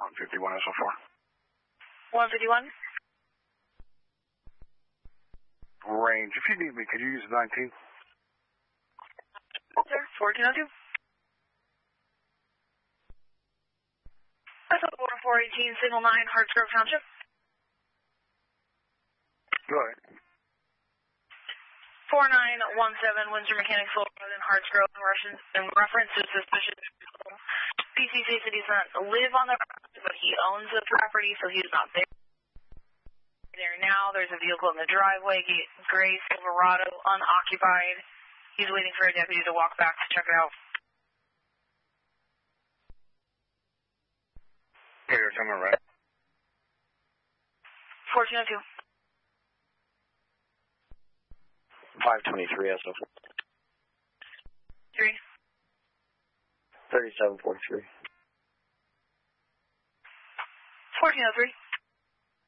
151 SO4. 151. Range. If you need me, could you use 19? Sir, 1402. SO418, signal 9, Hartsgrove Township. Go ahead. 4917 Windsor Mechanics Road in Hartsgrove in reference to suspicious vehicle. PCC said he does not live on the property, but he owns the property, so he's not there. There now, there's a vehicle in the driveway, gray Silverado, unoccupied. He's waiting for a deputy to walk back to check it out. Okay, you're coming right. 1402. 523 SO4. 3. 3743. 1403.